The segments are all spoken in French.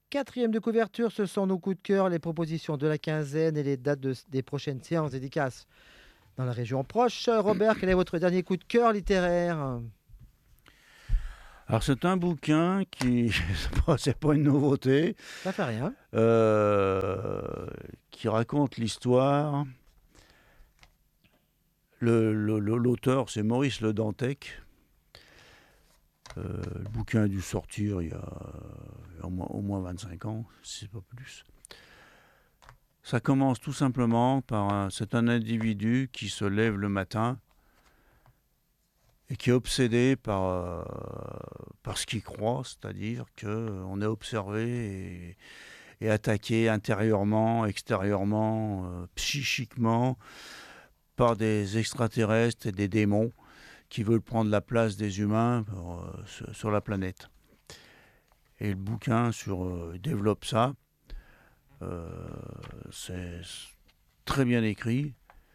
quatrième de couverture, ce sont nos coups de cœur, les propositions de la quinzaine et les dates des prochaines séances dédicaces dans la région proche. Robert, quel est votre dernier coup de cœur littéraire? Alors c'est un bouquin qui, c'est pas une nouveauté, Ça fait rien. qui raconte l'histoire. L'auteur, c'est Maurice Le Dantec. Le bouquin a dû sortir il y a au moins 25 ans, si c'est pas plus. Ça commence tout simplement c'est un individu qui se lève le matin et qui est obsédé par ce qu'il croit, c'est-à-dire qu'on est observé et attaqué intérieurement, extérieurement, psychiquement, par des extraterrestres et des démons qui veulent prendre la place des humains sur la planète. Et le bouquin développe ça. C'est très bien écrit.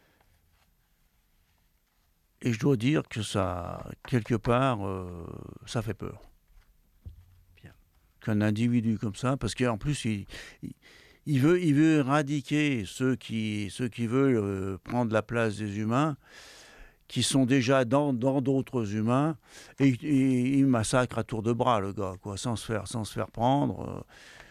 Et je dois dire que ça, quelque part, ça fait peur. Bien. Qu'un individu comme ça, parce qu'en plus, il veut éradiquer ceux qui veulent prendre la place des humains, qui sont déjà dans d'autres humains, et il massacre à tour de bras, le gars, quoi, sans se faire prendre.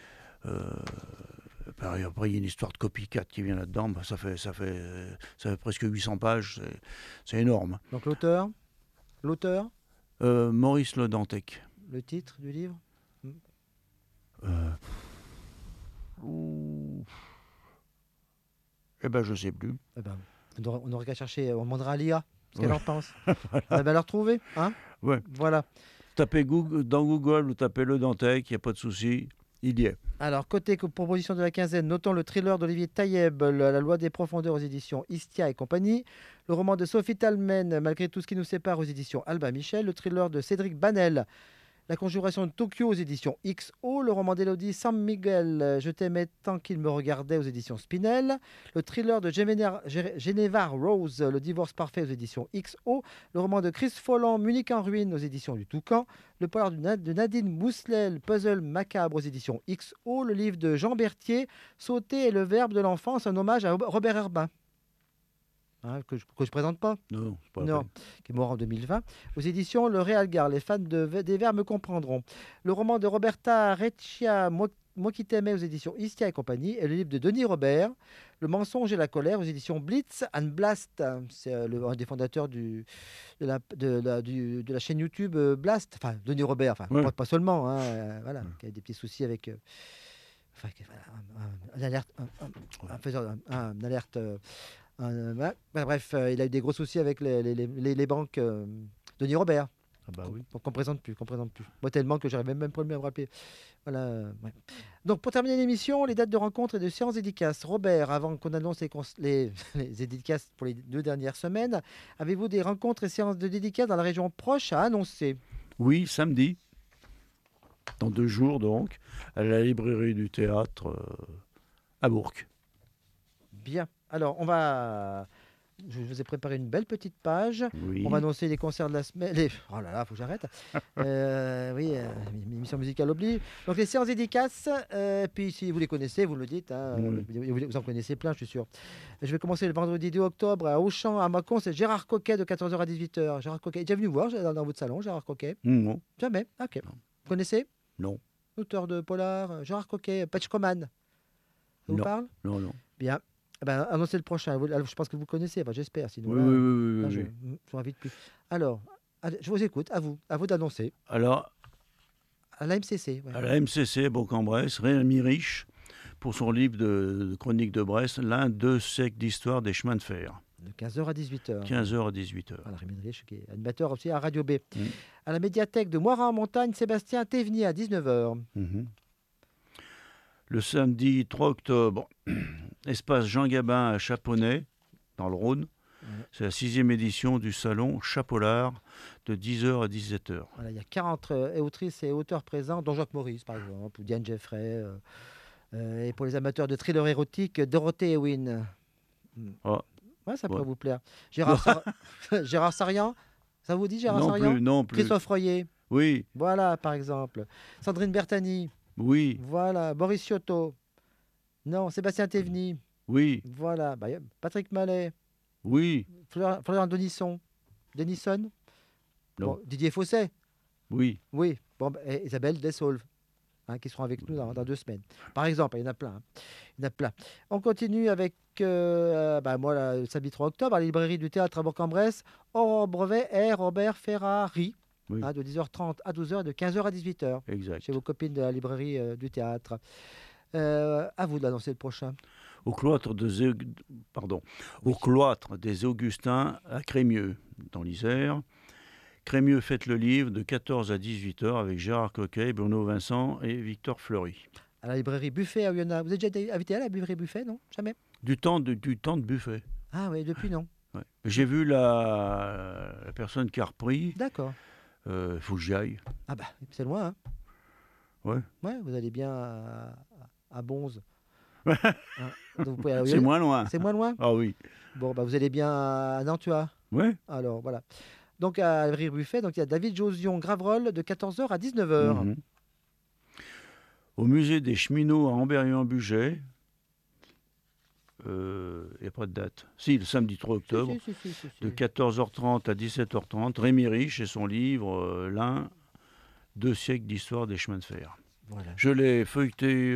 Après, il y a une histoire de copycat qui vient là-dedans. Ça fait presque 800 pages. C'est énorme. Donc l'auteur, Maurice Le Dantec. le titre du livre? Eh ben, je sais plus. Eh ben, on n'aurait qu'à chercher, on demandera à l'IA ce qu'elle en pense. Elle va le retrouver, hein? Ouais. Voilà. Tapez dans Google, vous tapez Le Dantec, il n'y a pas de souci, il y est. Alors, côté proposition de la quinzaine, notons le thriller d'Olivier Taïeb, La loi des profondeurs aux éditions Istia et compagnie, le roman de Sophie Talmen, Malgré tout ce qui nous sépare aux éditions Albin Michel, le thriller de Cédric Banel, La conjuration de Tokyo aux éditions XO, le roman d'Élodie San Miguel, Je t'aimais tant qu'il me regardait aux éditions Spinel, le thriller de Geneva Rose, Le divorce parfait aux éditions XO, le roman de Chris Folland, Munich en ruine aux éditions du Toucan, le polar de Nadine Mousselet, Le puzzle macabre aux éditions XO, le livre de Jean Berthier, Sauter et le verbe de l'enfance, un hommage à Robert Herbin. Que je présente pas. Non, c'est pas Non, qui est mort en 2020. Aux éditions Le Réal Gare, les fans des vers me comprendront. Le roman de Roberta Reccia, Moi qui t'aimais aux éditions Istia et compagnie, et le livre de Denis Robert, Le mensonge et la colère aux éditions Blitz and Blast. C'est un des fondateurs de la chaîne YouTube Blast. Enfin, Denis Robert, enfin, Ouais. pas seulement, hein, voilà, qui a des petits soucis avec. Enfin, un alerte. Un alerte. Bref, il a eu des gros soucis avec les banques. Denis Robert. Ah bah oui. Qu'on présente plus. Moi, tellement que j'arrive même pas à me rappeler. Voilà. Ouais. Donc, pour terminer l'émission, les dates de rencontres et de séances dédicaces. Robert, avant qu'on annonce les dédicaces pour les 2 dernières semaines, avez-vous des rencontres et séances de dédicaces dans la région proche à annoncer? Oui, samedi, dans 2 jours donc, à la librairie du théâtre à Bourg. Bien. Alors, je vous ai préparé une belle petite page. Oui. On va annoncer les concerts de la semaine. Oh là là, faut que j'arrête. Oui, émission musicale oblige. Donc, les séances dédicaces. Puis, si vous les connaissez, vous me le dites. Hein, Oui. vous en connaissez plein, je suis sûr. Je vais commencer le vendredi 2 octobre à Auchan, à Mâcon. C'est Gérard Coquet de 14h à 18h. Gérard Coquet. Il est déjà venu voir dans votre salon, Gérard Coquet? Non. Jamais. Ok. Non. Vous connaissez? Non. Auteur de polar, Gérard Coquet, Patchcoman. Ça vous Non. parle? Non. Bien. Eh ben, annoncez le prochain. Je pense que vous connaissez, j'espère. Sinon, Oui. je vous invite plus. Alors, je vous écoute. À vous d'annoncer. Alors, À la MCC. Ouais. à la MCC Bourg-en-Bresse, Rémi Riche, pour son livre de chronique de Brest, l'un 2 siècles d'histoire des chemins de fer. De 15h à 18h. 15h à 18h. Voilà, Rémi Riche, qui est animateur aussi à Radio B. À la médiathèque de Moira-en-Montagne, Sébastien Thévenier à 19h. Le samedi 3 octobre, espace Jean Gabin à Chaponnet, dans le Rhône. C'est la 6e édition du salon Chapolard de 10h à 17h. Voilà, il y a 40 autrices et auteurs présents, dont Jacques Maurice, par exemple, ou Diane Jeffrey. Et pour les amateurs de thriller érotique, Dorothée Ewin. Ouais, ça pourrait vous plaire. Gérard Sarian, ça vous dit Gérard Sarian? Non plus. Christophe Royer. Oui. Voilà, par exemple. Sandrine Bertani. Oui, Voilà. Boris Cioto. Non. Sébastien Théveny. oui, Voilà. Bah, Patrick Mallet. oui, Florian Denison. non, Bon, Didier Fosset. oui. Oui. Bon, bah, et Isabelle Dessolves, hein, qui seront avec nous dans 2 semaines. Par exemple, il y en a plein, hein. Il y en a plein. On continue avec, moi, le samedi 3 octobre, à la librairie du théâtre à Bourg-en-Bresse, Aurore Brevet et Robert Ferrari, Oui, hein, de 10h30 à 12h et de 15h à 18h, exact. chez vos copines de la librairie du théâtre. À vous de l'annoncer le prochain. Au cloître, Oui. au cloître des Augustins à Crémieux, dans l'Isère. Crémieux fête le livre de 14 à 18h avec Gérard Coquet, Bruno Vincent et Victor Fleury. À la librairie Buffet à Oyonnax. Vous êtes déjà été invité à la librairie Buffet, non? Jamais? Du temps de Buffet. Ah oui, depuis non. Ouais. J'ai vu la personne qui a repris. D'accord. Il faut que j'y aille. Ah bah, c'est loin, hein. Ouais. Ouais, vous allez bien à Bonze. Hein, donc vous pouvez aller à C'est Oyonnax. moins loin. C'est moins loin? Ah oui. Bon, bah, vous allez bien à Nantua. Ouais. Alors, voilà. Donc, à Rire Buffet, donc, il y a David Josion Graverolles de 14h à 19h. Mhm. Au musée des cheminots à Amberieu-en-Bugey. Il n'y a pas de date. Si, le samedi 3 octobre, Si. de 14h30 à 17h30. Rémi Riche et son livre L'un, 2 siècles d'histoire des chemins de fer. Voilà. Je l'ai feuilleté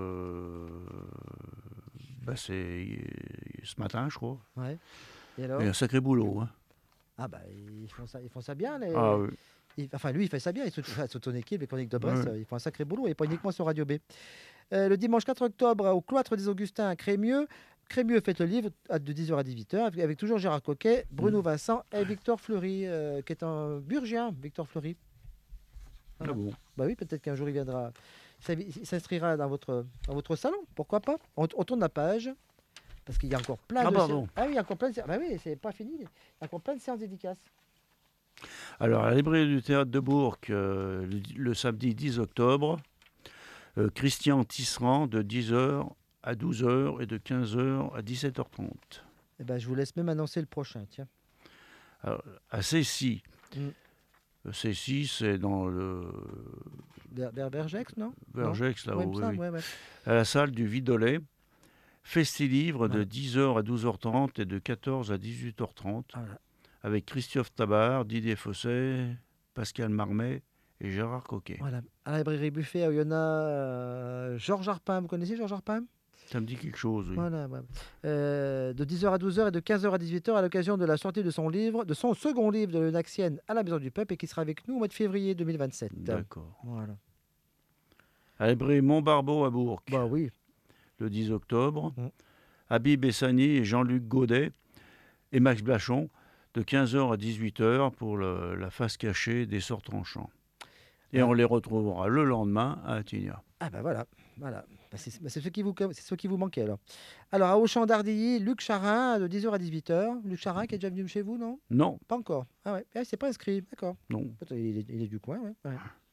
c'est ce matin, je crois. Ouais. Et alors? Et un sacré boulot. Hein. Ah, bah, ils font ça bien. Ah oui. Enfin, lui, il fait ça bien. Son équipe, les Chroniques de Brest, Ouais. ils font un sacré boulot. Et pas uniquement sur Radio B. Le dimanche 4 octobre, au cloître des Augustins à Crémieux. Crémieux fête le livre de 10h à 18h avec toujours Gérard Coquet, Bruno Vincent et Victor Fleury, qui est un Burgien, Victor Fleury. Voilà. Ah bon. Bah oui, peut-être qu'un jour il viendra, il s'inscrira dans votre salon, pourquoi pas. On tourne la page, parce qu'il y a encore plein Ah de pardon. Ah oui, il y a encore plein de bah oui, c'est pas fini, il y a encore plein de séances dédicaces. Alors, à la librairie du théâtre de Bourg, le samedi 10 octobre, Christian Tisserand de 10h à 12h et de 15h à 17h30. Eh ben, je vous laisse même annoncer le prochain, tiens. Alors, à Cessy. Mm. Cessy, c'est dans le Vergex, non? Vergex, Non? là-haut, Ouais, il me semble, oui. ouais. À la salle du Vidolet. Festilivre Voilà. de 10h à 12h30 et de 14 à 18h30. Voilà. Avec Christophe Tabar, Didier Fosset, Pascal Marmet et Gérard Coquet. Voilà. À la librairie Buffet, il y en a Georges Arpin. Vous connaissez Georges Arpin? Ça me dit quelque chose, oui. Voilà, ouais. De 10h à 12h et de 15h à 18h à l'occasion de la sortie de son second livre de l'Eunaxienne à la Maison du Peuple et qui sera avec nous au mois de février 2027. D'accord. Voilà. À la librairie Montbarbeau à Bourg, Bah oui. le 10 octobre. Mm. Habib Essani et Jean-Luc Godet et Max Blachon, de 15h à 18h pour la face cachée des sorts tranchants. Et on les retrouvera le lendemain à Attigna. Ah bah voilà. Bah, c'est ce qui vous manquait alors. Alors à Auchan d'Ardilly, Luc Charin de 10h à 18h. Luc Charin qui est déjà venu chez vous, non? Non, Pas encore. Ah ouais, c'est pas inscrit, d'accord. non. Il est du coin, ouais.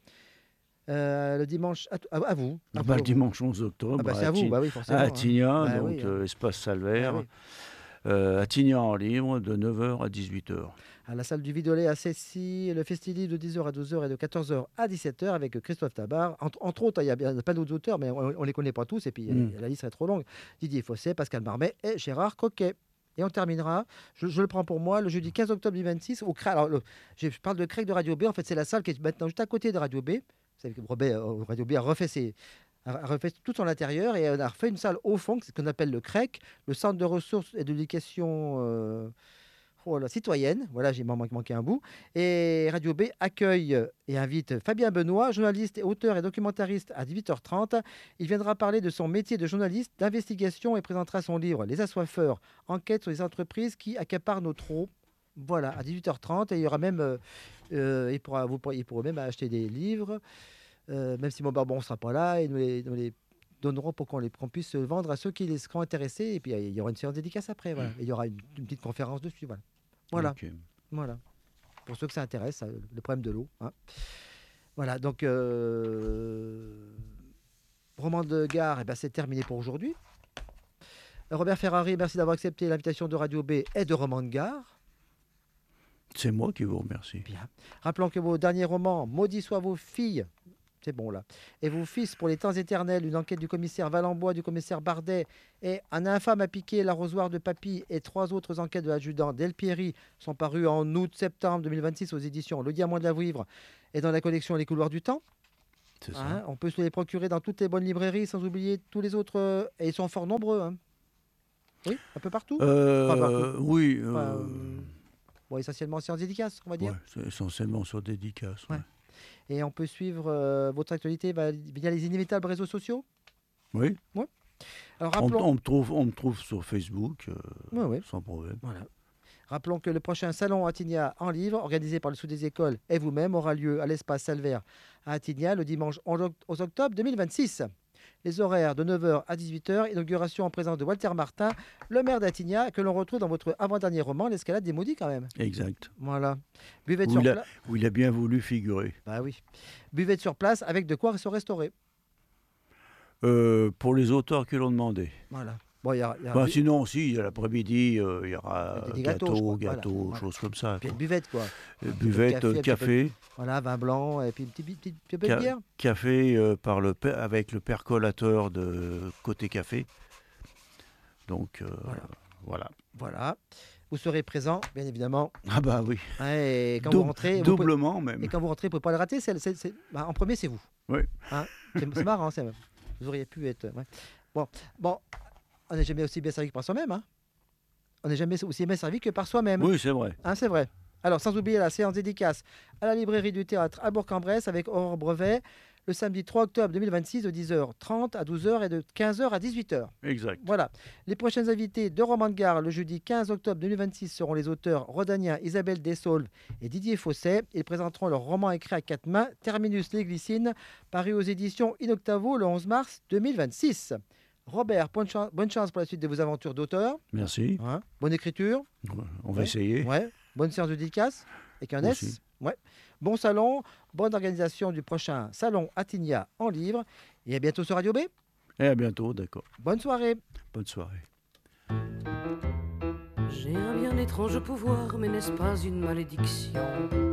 Le dimanche, à vous. Le dimanche 11 octobre, Ah bah c'est à vous, bah oui, forcément. à Attigna, Bah donc oui, hein. espace Salvaire. Ah oui. Attigna en libre de 9h à 18h. À la salle du Vidolet à Cessy, le festival de 10h à 12h et de 14h à 17h avec Christophe Tabar. Entre autres, il y a plein d'autres auteurs, mais on ne les connaît pas tous, et puis la liste est trop longue. Didier Fosset, Pascal Marmet et Gérard Coquet. Et on terminera, je le prends pour moi, le jeudi 15 octobre 2026. Je parle de Craig de Radio B, en fait c'est la salle qui est maintenant juste à côté de Radio B. Vous savez que Radio B a refait tout son intérieur et on a refait une salle au fond, c'est ce qu'on appelle le CREC, le Centre de ressources et d'éducation citoyenne. Voilà, j'ai manqué un bout. Et Radio B accueille et invite Fabien Benoît, journaliste, auteur et documentariste à 18h30. Il viendra parler de son métier de journaliste, d'investigation et présentera son livre Les Assoiffeurs, enquête sur les entreprises qui accaparent nos trous. Voilà, à 18h30. Et il y aura même, il pourra même acheter des livres. Même si Montbarbon ne sera pas là, et nous les donnerons pour qu'on puisse se vendre à ceux qui les seront intéressés. Et puis il y aura une séance dédicace après. Voilà. Et il y aura une petite conférence dessus. Voilà. Okay. Voilà. Pour ceux que ça intéresse, le problème de l'eau. Hein. Voilà. Donc, roman de gare, c'est terminé pour aujourd'hui. Robert Ferrari, merci d'avoir accepté l'invitation de Radio B et de Roman de gare. C'est moi qui vous remercie. Bien. Rappelons que vos derniers romans, Maudits soient vos filles, C'est bon là. Et vos fils, pour les temps éternels, une enquête du commissaire Valenbois, du commissaire Bardet et un infâme à piquer l'arrosoir de Papy et 3 autres enquêtes de l'adjudant Delpieri sont parues en août-septembre 2026 aux éditions Le Diamant de la Vouivre et dans la collection Les Couloirs du Temps. C'est ça. Hein, on peut se les procurer dans toutes les bonnes librairies, sans oublier tous les autres. Et ils sont fort nombreux. Hein. Oui, un peu partout. Pas partout. Oui. Enfin, bon, essentiellement séance dédicace, on va dire. Ouais, c'est essentiellement sur dédicace. Ouais. Ouais. Et on peut suivre votre actualité via les inévitables réseaux sociaux. Oui. Alors, On, rappelons... on me trouve sur Facebook, Ouais. sans problème. Voilà. Rappelons que le prochain salon Attigna en livre, organisé par le Sous des Écoles et vous-même, aura lieu à l'espace Salvaire à Attigna le dimanche 11 octobre 2026. Les horaires de 9h à 18h, inauguration en présence de Walter Martin, le maire d'Attigna, que l'on retrouve dans votre avant-dernier roman, L'escalade des maudits quand même. Exact. Voilà. Buvette Où sur il, place. où il a bien voulu figurer. Bah oui. Buvette sur place avec de quoi se restaurer. Pour les auteurs qui l'ont demandé. Voilà. Bon, y a... Enfin, sinon, aussi, l'après-midi, il y aura des gâteaux, gâteaux, voilà. choses comme ça. Puis Quoi. une buvette quoi. Buvette, café. Voilà, vin blanc et puis une petite peu de bière. Café avec le percolateur de côté café. Donc, voilà. Voilà. Vous serez présent, bien évidemment. Ah bah oui. Et quand vous rentrez, doublement même. Et quand vous rentrez, vous ne pouvez pas le rater. En premier, c'est vous. Oui. Hein, c'est marrant. Vous auriez pu être. Ouais. Bon, on n'est jamais aussi bien servi que par soi-même. Hein. On n'est jamais aussi bien servi que par soi-même. Oui, c'est vrai. Hein, c'est vrai. Alors, sans oublier la séance dédicace à la librairie du théâtre à Bourg-en-Bresse avec Aurore Brevet le samedi 3 octobre 2026 de 10h30 à 12h et de 15h à 18h. Exact. Voilà. Les prochains invités de Roman de Gare le jeudi 15 octobre 2026 seront les auteurs Rodaniens, Isabelle Dessaulles et Didier Fosset. Ils présenteront leur roman écrit à 4 mains, Terminus les Glycines, paru aux éditions In Octavo le 11 mars 2026. Robert, bonne chance pour la suite de vos aventures d'auteur. Merci. Hein, bonne écriture. On va essayer. Ouais. Bonne séance de dédicace. Et qu'un Aussi. S. Ouais. Bon salon, bonne organisation du prochain salon Attigna en livre. Et à bientôt sur Radio B. Et à bientôt, d'accord. Bonne soirée. Bonne soirée. J'ai un bien étrange pouvoir, mais n'est-ce pas une malédiction?